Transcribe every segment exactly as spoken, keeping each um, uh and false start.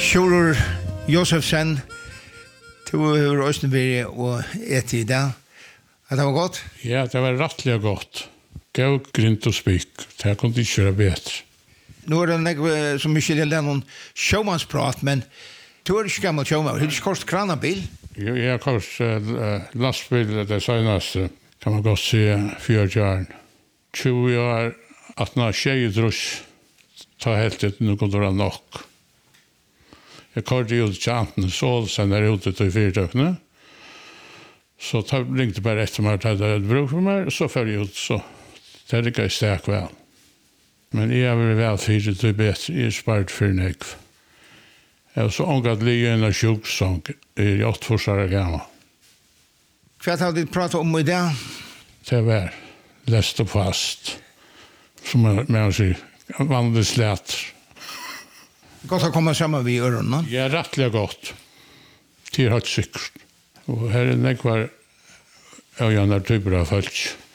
Sjurur Josefsen, du har også vært og et i dag. Det var godt? Ja, det var rettelig godt. Gav grint og spik. Det kunne ikke være bedre. Nå er det ikke så mye til noen sjåmannsprat, men du er ikke gammel sjåmann. Har du ikke kost kranabil? Jo, jeg har kost uh, lastbil det seneste, kan man godt si, fire år. tjue år, at når tjejer drus, ta helt et, nå kunne det være nok. Jeg kørte ut til Antene Sol, sen er ute til fyrtøkene. Så ta, ringte bare etter meg, ta det et bruk for meg, så fører jeg ut, så det er ikke sterk vel. Men jeg har vært vel fyrt til bedre, jeg er spart for nekv. Jeg har så ångat lige en av sjuksång, jeg er åtte forsare gammel. Hva har du pratet om i dag? Det var lest og fast, som man sier, vanlig slæter. Godt å komme sammen ved ørene. Ja, rettelig godt. Det er helt sikkert. Og her er nekvar øyne typer av folk.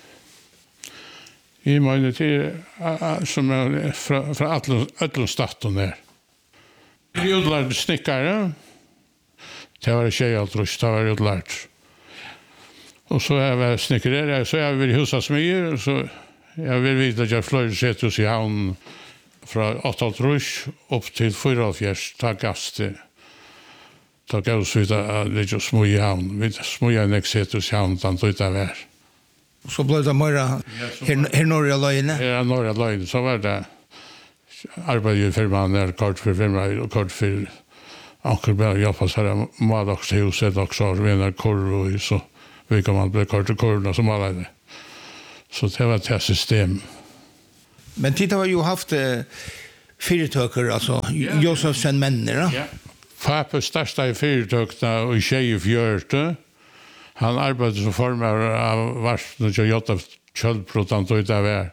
Jeg mener til som er fra, fra alle staten der. Jeg er utlært snikkere. Det var ikke alt rus, det var utlært. Og så er jeg snikkere, så er jeg ved huset smyr, så jeg vil vite at jeg fløy sett hos i havnen fra åtte trus opp til fire fjers, ta gass til. Ta gass vidt at det er små i havn. Vi små i en eksetus i havn, den tog det vær. Så ble det mer her norra løgene? Her norra løgene, så var det arbeidet i firmaen der, kort for firmaen, og kort for anker bare hjelpe seg her, malaktshuset også, vi er korro i, så vi kan man bli kort til korrona som maler det. Så det var det system. Men titta har ju haft eh, fyrtøker, altså yeah. Josefsen mennene, da? Ja. Pappa største i fyrtøkene og i tjej i fjørte. Han arbeidet som former av varslen og gjort av kjølbrot, han tog det vær.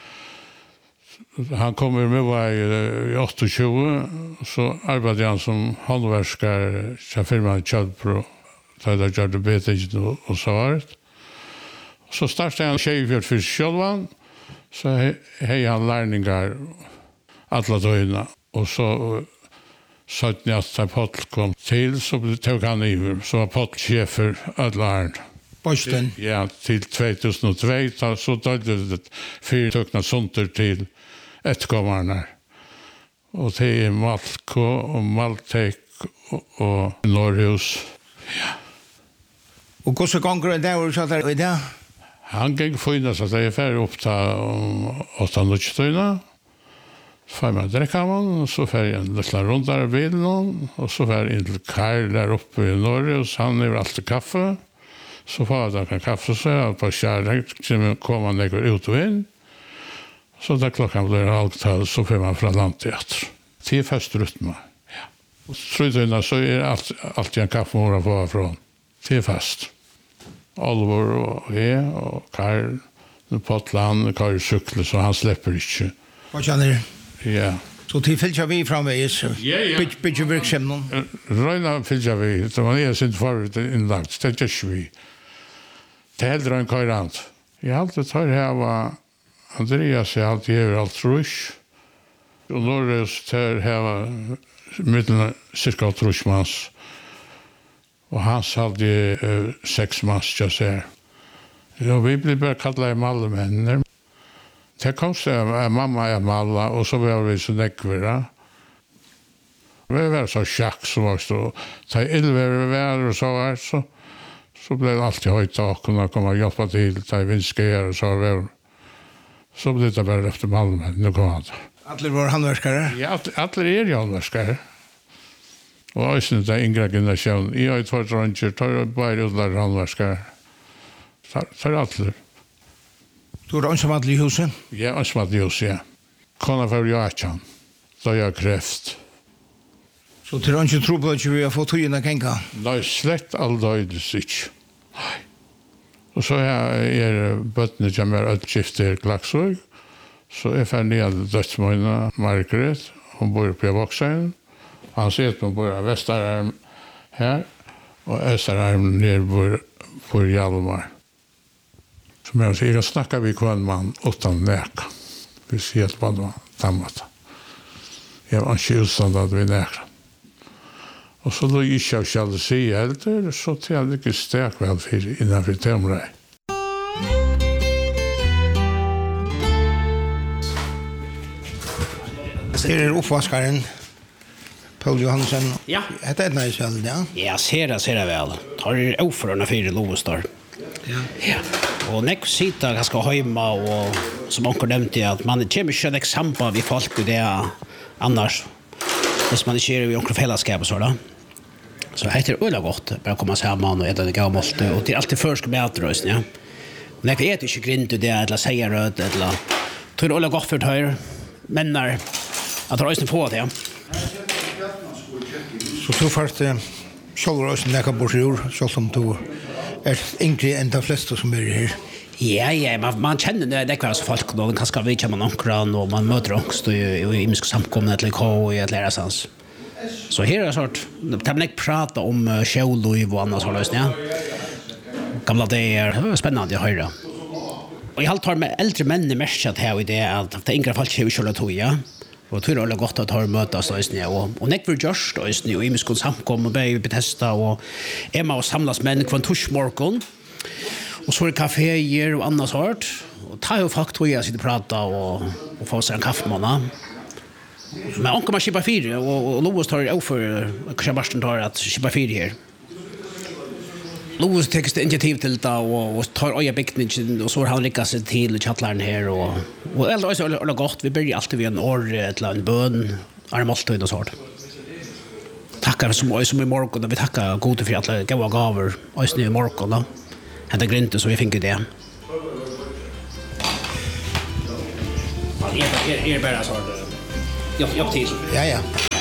Han kommer med meg i åttiotjue, så arbeidet han som håndverskere til firmaen kjølbrot, da det gjør det bedre og så var det. Så startet han tjej i fjørt for kjølvann, så hei han lærningar alla døgna, og så satt ni at da Potl kom til, så tog han iver, så var Potl sjefer alla æren. Bøsten? Ja, til två tusen två, så døde det fyrtøkna sunter til etterkommerne. Og det er Malko og Maltek og, og Norrhus. Ja. Og hvordan ganger det var så der i dag? Han gikk finnes at jeg er ferdig opp til åtte nødstøyene. Så får jeg drekkamen, og så får jeg en liten rundt der i bilen, og så får jeg inn til Karl der oppe i Norge, og så han er alltid kaffe. Så får jeg da kaffe, så jeg på kjærlighet, så kommer han ikke ut og inn. Så da klokken blir halvtall, så får man fra landteater. Til først rundt meg. Ja. Og så så er alt, alltid en kaffe må få fra. Til først. Oliver og jeg, og Karl, Potland, Karl sykler, så han slipper ikke. Hva kjenner du? Ja. Så til fylkja vi framveis, ja, ja. Bygge virksomheten? Røyna fylkja vi, det var nye sin forut innlagt, det er ikke vi. Det er heldre enn Kairant. Jeg har alltid tar her var Andreas, jeg har alltid gjør alt rush, og Norrøs tar her var middelen cirka trusmans. Og han hadde uh, seks manns, jeg ser. Ja, vi ble bare kallet i mallemennene. Det kom seg at mamma er malla, og så var vi så nekvere. Vi var så sjakk som var stå. Da ildvære vær og så var så, så ble det alltid høyt av åkken og kom og hjelpe til, da vindskeier og så var. Så ble det bare efter mallemennene kom han. Alle var handverskere? Ja, alle er jo handverskere. Og jeg synes det er yngre generasjon. Jeg har två dronjer, tar bare utlærer handverskere. Det er alle. Du er ønskemadel i huset? Ja, ønskemadel i huset, ja. Kona for Joachim, da jeg har kreft. Så til ønske tro på at vi har fått tøyene kenka? Nei, slett aldøydes ikke. Nei. Og så er bøttene som er utskiftet i Klaksvøk. Så er jeg nye dødsmøyene, Margaret. Hun bor på Voksøyen. Han ser at man bor av Vestararm her, og Østararm nere bor på Hjalmar. Som jeg sier, jeg snakker vi kvann mann utan neka. Vi sier at man var dammet. Jeg var ikke utstand at vi neka. Och så då gick jag själv se äldre så till jag lyckades stärk väl för innan vi tämre. Ser er uppvaskaren Paul Johansson. Ja. Hetta er nice själv, ja. Ja, ser det, ser det väl. Tar det oförarna för Lovestar. Ja. Ja. Och nek sitta ganska hemma och som onkel nämnde att man kommer inte ett exempel vid folk och det annars. Hvis man ikke er i onkel fellesskap och så då. Så heter det ölla gott bara komma samman och äta det gamla måste och till alltid försk mätrösen, ja. Nek vi äter inte grint och det eller säger röd eller tror det ölla gott för höjer. Mennar att rösten på det, ja. Så så fast själva rösten där kan bort jord så som du är yngre än de flesta som är här. Ja, ja, man, man känner det, det är så folk och den kanske vi känner någon och man möter också i imisk samkomna till K och i ett lärarsans. Så här är det sort, det kan man inte prata om självliv och annat sådär, ja. Gamla det är spännande att höra. Och jag har tagit med äldre män i märkat här i det att det yngre folk kör själva tog, ja. Och tror det är gott att ha mötas och och nek för just och i imisk samkom och börja betesta och Emma och samlas män kvar torsmorgon. Och så är det kaféer och annat sort. Och ta ju folk tror jag sitter och prata och, och få sig en kaffemåna. Men onkel man kippar fyra och, och Lovos tar det för Kristianbarsten tar att kippar fyra här. Lovos tar initiativ till det och, och tar öja bäckningen och så har han lyckats sig till chattlaren här. Och, och äldre är så är gott. Vi börjar alltid vid en år eller en bön. Är måltid och sånt. Tackar som, som i morgon. Vi tackar gode för alla goda gaver. Och i morgon då. Hade grint så vi fick det. Är är är bara så. Jag jag till. Ja ja.